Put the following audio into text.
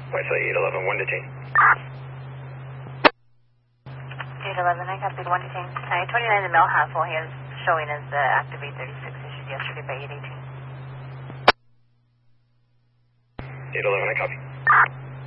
Wesley 811, 1 detain. 811, I copied 1 detain. 29 in Mel Hassel, he is showing as active 836 issued yesterday by 818. 811, I copy.